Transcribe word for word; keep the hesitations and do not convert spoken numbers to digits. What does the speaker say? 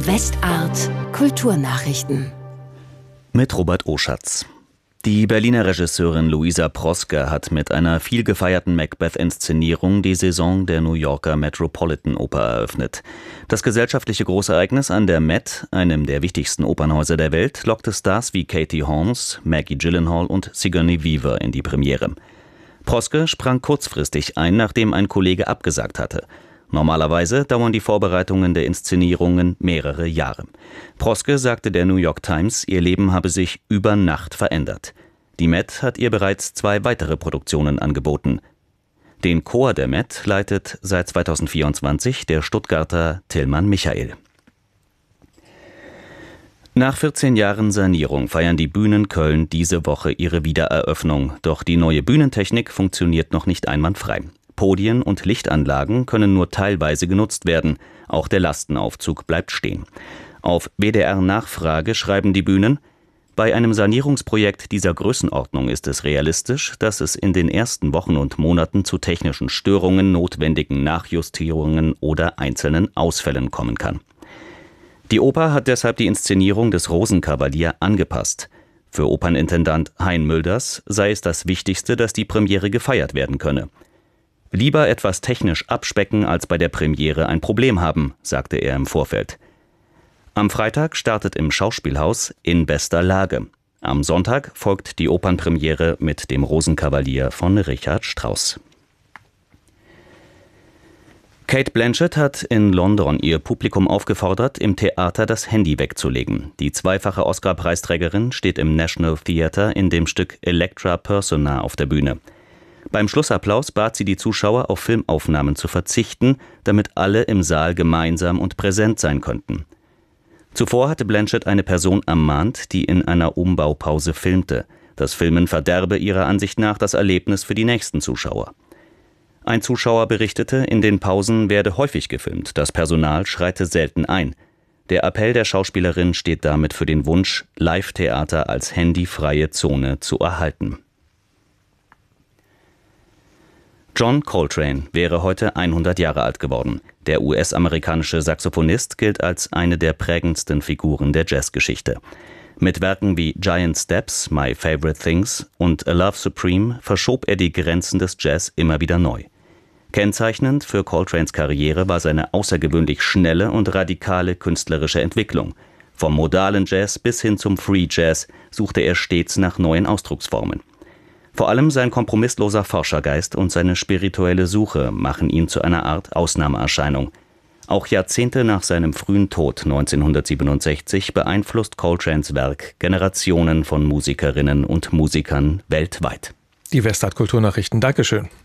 Westart Kulturnachrichten mit Robert Oschatz. Die Berliner Regisseurin Louisa Proske hat mit einer viel gefeierten Macbeth-Inszenierung die Saison der New Yorker Metropolitan Oper eröffnet. Das gesellschaftliche Großereignis an der Met, einem der wichtigsten Opernhäuser der Welt, lockte Stars wie Katie Holmes, Maggie Gyllenhaal und Sigourney Weaver in die Premiere. Proske sprang kurzfristig ein, nachdem ein Kollege abgesagt hatte. Normalerweise dauern die Vorbereitungen der Inszenierungen mehrere Jahre. Proske sagte der New York Times, ihr Leben habe sich über Nacht verändert. Die Met hat ihr bereits zwei weitere Produktionen angeboten. Den Chor der Met leitet seit zweitausendvierundzwanzig der Stuttgarter Tilman Michael. Nach vierzehn Jahren Sanierung feiern die Bühnen Köln diese Woche ihre Wiedereröffnung. Doch die neue Bühnentechnik funktioniert noch nicht einwandfrei. Podien und Lichtanlagen können nur teilweise genutzt werden. Auch der Lastenaufzug bleibt stehen. Auf W D R-Nachfrage schreiben die Bühnen: Bei einem Sanierungsprojekt dieser Größenordnung ist es realistisch, dass es in den ersten Wochen und Monaten zu technischen Störungen, notwendigen Nachjustierungen oder einzelnen Ausfällen kommen kann. Die Oper hat deshalb die Inszenierung des Rosenkavalier angepasst. Für Opernintendant Hein Mülders sei es das Wichtigste, dass die Premiere gefeiert werden könne. Lieber etwas technisch abspecken, als bei der Premiere ein Problem haben, sagte er im Vorfeld. Am Freitag startet im Schauspielhaus In bester Lage. Am Sonntag folgt die Opernpremiere mit dem Rosenkavalier von Richard Strauss. Cate Blanchett hat in London ihr Publikum aufgefordert, im Theater das Handy wegzulegen. Die zweifache Oscar-Preisträgerin steht im National Theatre in dem Stück Electra Persona auf der Bühne. Beim Schlussapplaus bat sie die Zuschauer, auf Filmaufnahmen zu verzichten, damit alle im Saal gemeinsam und präsent sein könnten. Zuvor hatte Blanchett eine Person ermahnt, die in einer Umbaupause filmte. Das Filmen verderbe ihrer Ansicht nach das Erlebnis für die nächsten Zuschauer. Ein Zuschauer berichtete, in den Pausen werde häufig gefilmt, das Personal schreite selten ein. Der Appell der Schauspielerin steht damit für den Wunsch, Live-Theater als handyfreie Zone zu erhalten. John Coltrane wäre heute hundert Jahre alt geworden. Der U S-amerikanische Saxophonist gilt als eine der prägendsten Figuren der Jazzgeschichte. Mit Werken wie Giant Steps, My Favorite Things und A Love Supreme verschob er die Grenzen des Jazz immer wieder neu. Kennzeichnend für Coltranes Karriere war seine außergewöhnlich schnelle und radikale künstlerische Entwicklung. Vom modalen Jazz bis hin zum Free Jazz suchte er stets nach neuen Ausdrucksformen. Vor allem sein kompromissloser Forschergeist und seine spirituelle Suche machen ihn zu einer Art Ausnahmeerscheinung. Auch Jahrzehnte nach seinem frühen Tod neunzehnhundertsiebenundsechzig beeinflusst Coltranes Werk Generationen von Musikerinnen und Musikern weltweit. Die Westart Kulturnachrichten. Dankeschön.